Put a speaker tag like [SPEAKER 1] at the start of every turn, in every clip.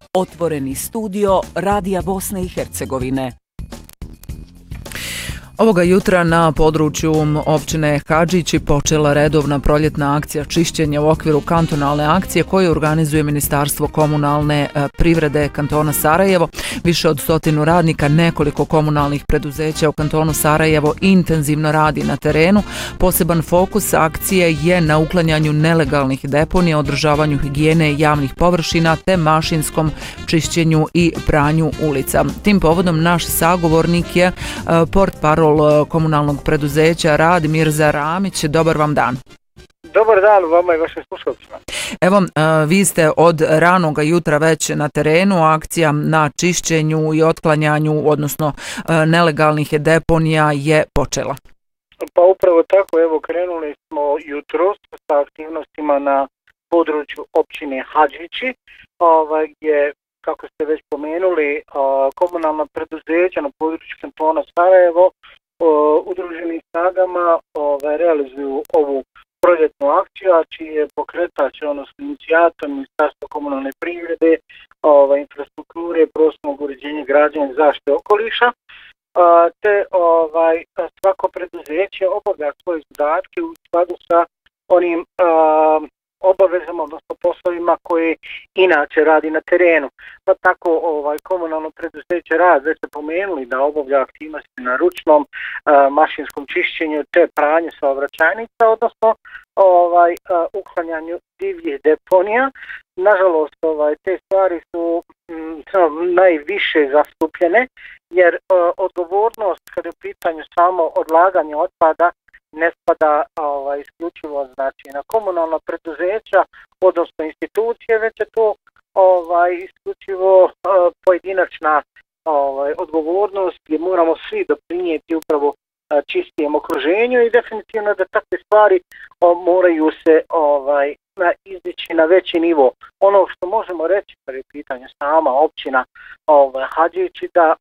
[SPEAKER 1] Otvoreni studio Radija Bosne i Hercegovine.
[SPEAKER 2] Ovoga jutra na području općine Hadžići počela redovna proljetna akcija čišćenja u okviru kantonalne akcije koju organizuje Ministarstvo komunalne privrede kantona Sarajevo. Više od 100 radnika nekoliko komunalnih preduzeća u kantonu Sarajevo intenzivno radi na terenu. Poseban fokus akcije je na uklanjanju nelegalnih deponija, održavanju higijene javnih površina te mašinskom čišćenju i pranju ulica. Tim povodom naš sagovornik je portparol komunalnog preduzeća Rad Mirza Ramić. Dobar vam dan.
[SPEAKER 3] Dobar dan vama i vašim slušalcima.
[SPEAKER 2] Evo, vi ste od ranoga jutra već na terenu, akcija na čišćenju i otklanjanju, odnosno nelegalnih deponija je počela.
[SPEAKER 3] Pa upravo tako, evo krenuli smo jutros sa aktivnostima na području općine Hadžići, gdje, kako ste već pomenuli, komunalna preduzeća na području kantona Sarajevo udruženim snagama realizuju ovu proljetnu akciju, a čiji je pokretač, odnosno inicijator Ministarstvo komunalne privrede, infrastrukture, prostornog uređenja, građenja i zaštite okoliša, te svako preduzeće obavlja svoje zadatke u skladu sa onim obavezama, odnosno poslovima koje inače radi na terenu. Pa tako komunalno preduzeće Rad, već ste pomenuli da obavlja aktivnosti na ručnom mašinskom čišćenju te pranje saobraćajnica, odnosno uklanjanju divljih deponija. Nažalost, te stvari su najviše zastupljene, jer odgovornost kada je u pitanju samo odlaganje otpada ne spada isključivo na komunalna preduzeća, odnosno institucije, već je to isključivo pojedinačna odgovornost gdje moramo svi doprinijeti upravo čistijem okruženju i definitivno da takve stvari moraju se izdići na veći nivo. Ono što možemo reći kad je pitanje sama općina Hadžići, da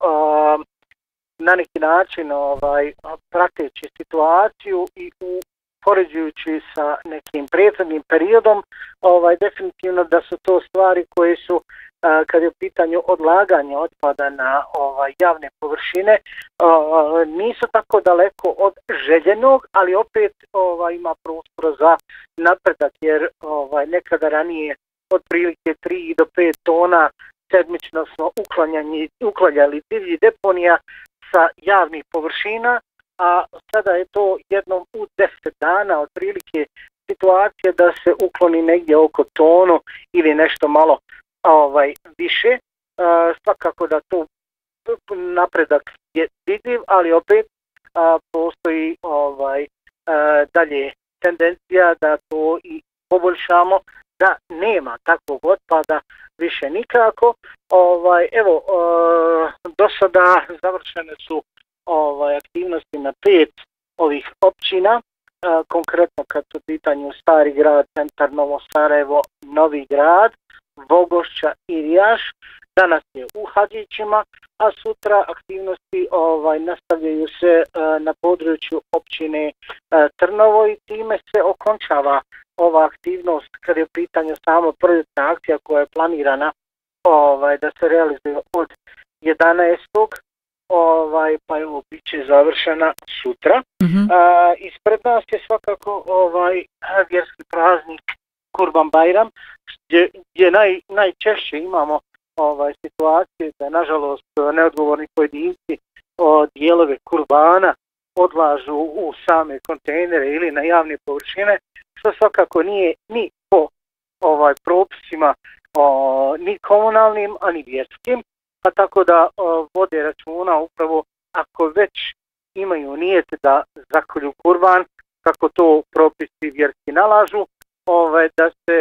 [SPEAKER 3] na neki način prateći situaciju i upoređujući sa nekim prethodnim periodom, definitivno da su to stvari koje su, kad je u pitanju odlaganja otpada na javne površine, nisu tako daleko od željenog, ali opet ima prostora za napredak, jer nekada ranije otprilike 3 do 5 tona sedmično smo uklanjali divlji deponija sa javnih površina, a sada je to jednom u 10 dana otprilike situacija da se ukloni negdje oko tonu ili nešto malo više. Svakako da to napredak je vidljiv, ali opet postoji dalje tendencija da to i poboljšamo, da nema takvog otpada više nikako. Do sada završene su aktivnosti na 5 ovih općina, konkretno kad su u pitanju Stari grad, centar Novo Sarajevo, Novi grad, Vogošća i Rijaš. Danas je u Hadžićima, a sutra aktivnosti nastavljaju se na području općine Trnovo i time se okončava ova aktivnost kada je u pitanju samo proljetna akcija koja je planirana da se realizuje od 11. Pa evo bit će završena sutra. Ispred nas je svakako vjerski praznik Kurban Bajram, gdje najčešće imamo situacije da nažalost neodgovorni pojedinci dijelove kurbana odlažu u same kontejnere ili na javne površine, što svakako nije ni po propisima ni komunalnim, a ni vjerskim, pa tako da vode računa upravo ako već imaju nijet da zakolju kurban, kako to propisi vjerski nalažu, da se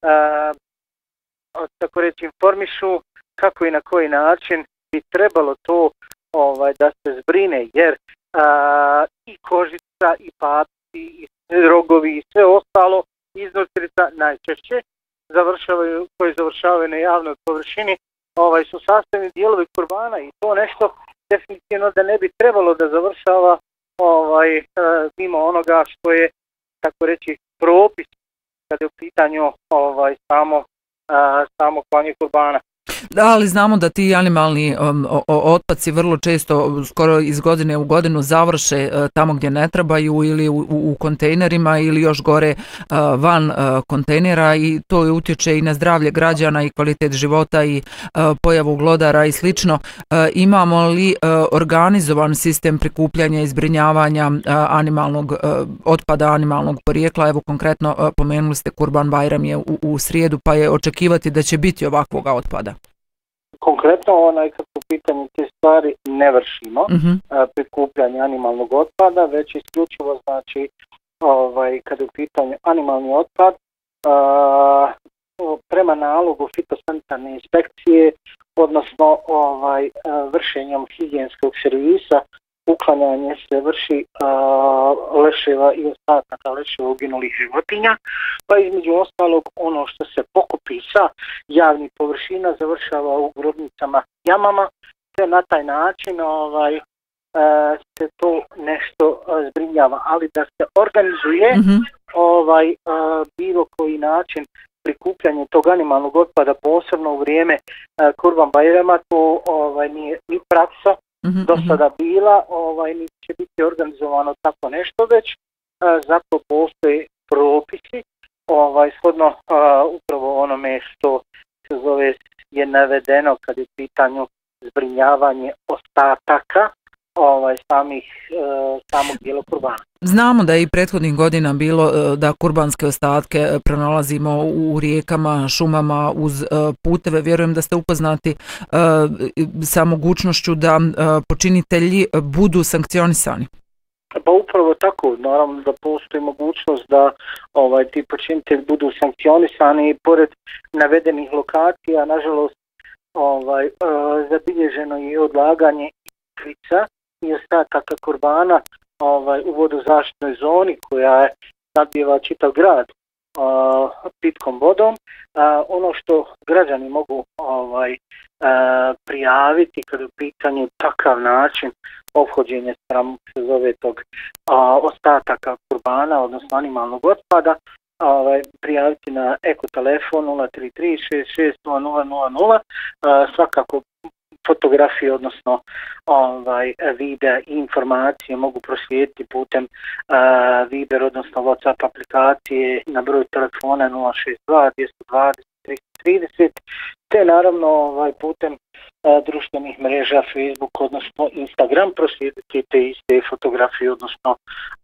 [SPEAKER 3] tako reći informišu kako i na koji način bi trebalo to da se zbrine, jer i kožica i papci i rogovi i sve ostalo iznutrica najčešće koji završavaju na javnoj površini su sastavni dijelovi kurbana i to nešto definitivno da ne bi trebalo da završava mimo onoga što je, tako reći, propis kada je u pitanju samo klanje kurbana.
[SPEAKER 2] Ali znamo da ti animalni otpaci vrlo često, skoro iz godine u godinu, završe tamo gdje ne trebaju ili u kontejnerima ili još gore van kontejnera i to utječe i na zdravlje građana i kvalitet života i pojavu glodara i slično. Imamo li organizovan sistem prikupljanja i zbrinjavanja animalnog otpada, animalnog porijekla? Evo konkretno pomenuli ste Kurban Bajram je u srijedu, pa je očekivati da će biti ovakvoga otpada.
[SPEAKER 3] Konkretno, kad su pitanje te stvari, ne vršimo prikupljanje animalnog otpada, već isključivo znači kada je u pitanju animalni otpad, prema nalogu fitosanitarne inspekcije, odnosno vršenjem higijenskog servisa, uklanjanje se vrši leševa i ostataka leševa uginulih životinja, pa između ostalog ono što se pokupi sa javnih površina završava u grobnicama, jamama, te na taj način se to nešto zbrinjava, ali da se organizuje bilo koji način prikupljanje tog animalnog otpada, posebno u vrijeme Kurban Bajrama, to nije ni praksa do sada bila, ni će biti organizovano tako nešto, već zato postoje propisi, shodno upravo onome što se zove je navedeno kad je u pitanju zbrinjavanje ostataka samog dijela kurbana.
[SPEAKER 2] Znamo da je i prethodnih godina bilo da kurbanske ostatke pronalazimo u rijekama, šumama, uz puteve. Vjerujem da ste upoznati sa mogućnošću da počinitelji budu sankcionisani.
[SPEAKER 3] Pa upravo tako, naravno da postoji mogućnost da ti počinitelji budu sankcionisani i pored navedenih lokacija, nažalost, zabilježeno je odlaganje ikvica i ostataka kurbana u vodozaštitnoj zoni koja je nadbijeva čitav grad pitkom vodom. Ono što građani mogu prijaviti kada je u pitanju takav način ophođenja spram se zove tog ostataka kurbana, odnosno animalnog otpada, prijaviti na eko telefon 033 66 0000, svakako fotografije, odnosno videa i informacije mogu proslijediti putem Viber, odnosno WhatsApp aplikacije na broj telefona 062 220 330, te naravno putem društvenih mreža Facebook, odnosno Instagram, proslijediti te iste fotografije, odnosno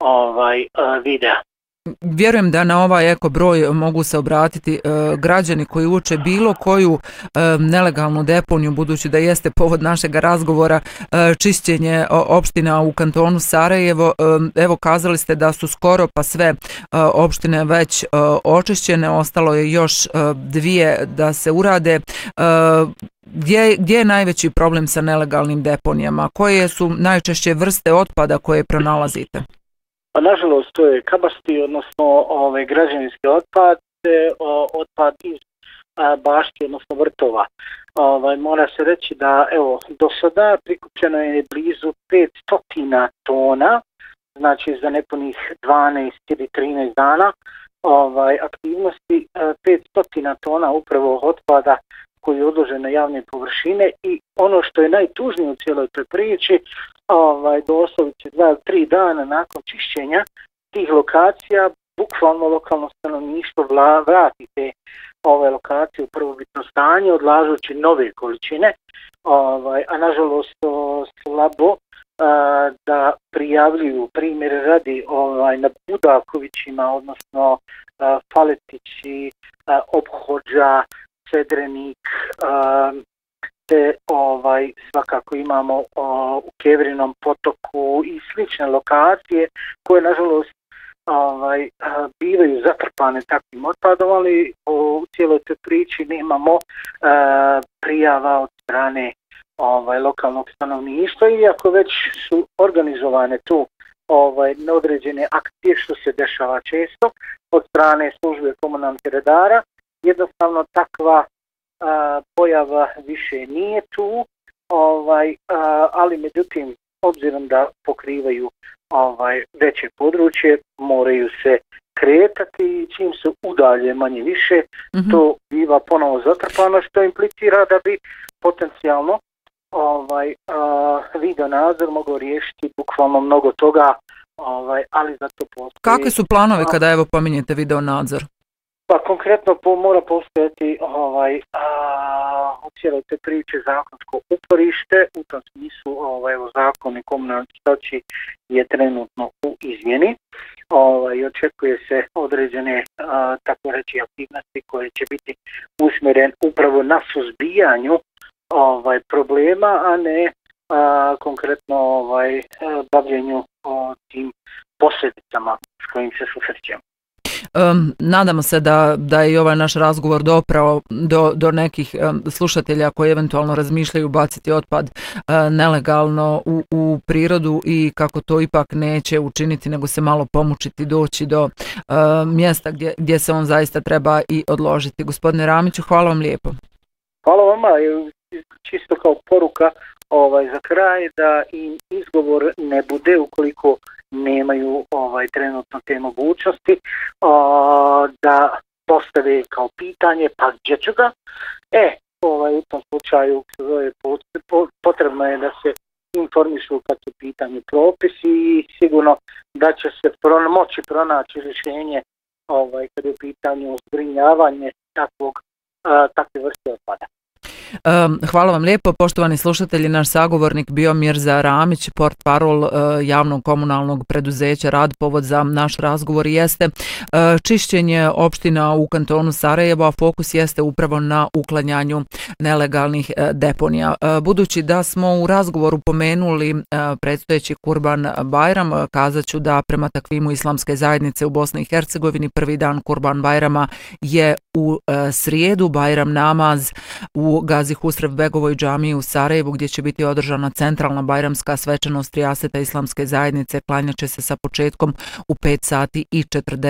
[SPEAKER 3] videa.
[SPEAKER 2] Vjerujem da na ovaj eko broj mogu se obratiti građani koji uoče bilo koju nelegalnu deponiju, budući da jeste povod našeg razgovora čišćenje opština u kantonu Sarajevo. Evo, kazali ste da su skoro pa sve opštine već očišćene, ostalo je još dvije da se urade. Gdje je najveći problem sa nelegalnim deponijama? Koje su najčešće vrste otpada koje pronalazite?
[SPEAKER 3] Pa nažalost to je kabasti, odnosno građevinski otpad, otpad iz bašti, odnosno vrtova. Mora se reći da do sada prikupljeno je blizu 500 tona, znači za nepunih 12 ili 13 dana aktivnosti, 500 tona upravo otpada koji je odložen na javne površine. I ono što je najtužnije u cijeloj toj priči, doslovce 2-3 dana nakon čišćenja tih lokacija, bukvalno lokalno stanovništvo vrati te ove lokacije u prvobitno stanje, odlažući nove količine, a nažalost slabo da prijavljuju. Primjer radi na Budakovićima, odnosno Faletići, Ophođa, Cedrenik, te svakako imamo u Kevrinom potoku i slične lokacije koje nažalost bivaju zatrpane takvim otpadom, ali u cijeloj toj priči nemamo prijava od strane lokalnog stanovništva, iako već su organizovane tu određene akcije, što se dešava često od strane službe komunalnih redara. Jednostavno takva pojava više nije tu, ali međutim, obzirom da pokrivaju veće područje, moraju se kretati i čim se udalje manje više, to biva ponovo zatrpano, što implicira da bi potencijalno video nadzor mogao riješiti bukvalno mnogo toga, ali za to postoji.
[SPEAKER 2] Kakvi su planovi kada evo pominjete video nadzor?
[SPEAKER 3] Pa konkretno mora postojati u cijeloj te priče zakonsko uporište, u tom smislu zakon o komunalnoj čistoći je trenutno u izmjeni i očekuje se određene tako reći aktivnosti koje će biti usmjeren upravo na suzbijanju problema, a ne konkretno bavljenju tim posljedicama s kojim se susrećemo.
[SPEAKER 2] Nadamo se da je i ovaj naš razgovor doprao do nekih slušatelja koji eventualno razmišljaju baciti otpad nelegalno u prirodu i kako to ipak neće učiniti, nego se malo pomučiti doći do mjesta gdje se on zaista treba i odložiti. Gospodine Ramiću, hvala vam lijepo.
[SPEAKER 3] Hvala vama, čisto kao poruka za kraj da im izgovor ne bude ukoliko nemaju trenutno te mogućnosti, da postave kao pitanje pa gdje ću ga. U tom slučaju potrebno je da se informišu kad su pitanje propisi i sigurno da će se moći pronaći rješenje kad je u pitanju zbrinjavanje takve vrste otpada.
[SPEAKER 2] Hvala vam lijepo, poštovani slušatelji. Naš sagovornik bio Mirza Ramić, portparol javnog komunalnog preduzeća Rad. Povod za naš razgovor jeste čišćenje opština u kantonu Sarajevo, a fokus jeste upravo na uklanjanju nelegalnih deponija. Budući da smo u razgovoru pomenuli predstojeći Kurban Bajram, kazat ću da prema takvimu islamske zajednice u Bosni i Hercegovini prvi dan Kurban Bajrama je u srijedu. Bajram namaz u Gazi Husrev Begovoj džamiji u Sarajevu, gdje će biti održana centralna bajramska svečanost Rijaseta islamske zajednice, klanjat će se sa početkom u 5 sati i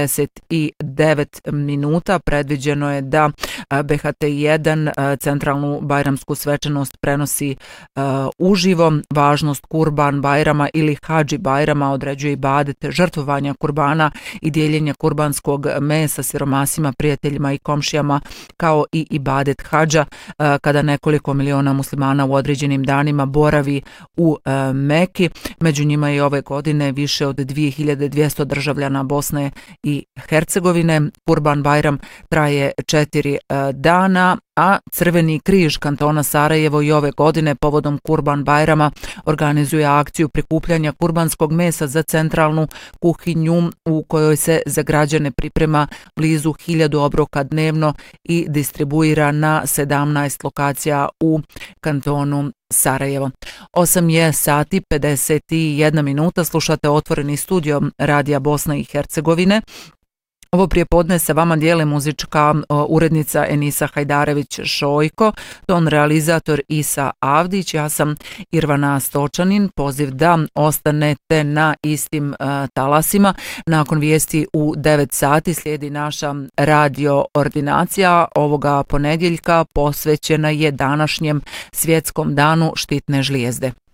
[SPEAKER 2] 49 minuta. Predviđeno je da BHT1 centralnu bajramsku svečanost prenosi uživo. Važnost Kurban Bajrama ili Hadži Bajrama određuje ibadet žrtvovanja kurbana i dijeljenja kurbanskog mesa siromasima, prijateljima i komšijama, kao i ibadet hadža, kada nekoliko miliona muslimana u određenim danima boravi u Meki. Među njima i ove godine više od 2200 državljana Bosne i Hercegovine. Kurban Bajram traje 4 dana, a Crveni križ kantona Sarajevo i ove godine povodom Kurban Bajrama organizuje akciju prikupljanja kurbanskog mesa za centralnu kuhinju, u kojoj se za građane priprema blizu 1000 obroka dnevno i distribuira na 17 lokacija u kantonu Sarajevo. 8:51 minuta, slušate Otvoreni studio Radija Bosna i Hercegovine. Ovo prijepodne se vama dijele muzička urednica Enisa Hajdarević-Šojko, ton realizator Isa Avdić, ja sam Irvana Stočanin. Poziv da ostanete na istim talasima. Nakon vijesti u 9 sati slijedi naša radio ordinacija. Ovoga ponedjeljka posvećena je današnjem svjetskom danu štitne žlijezde.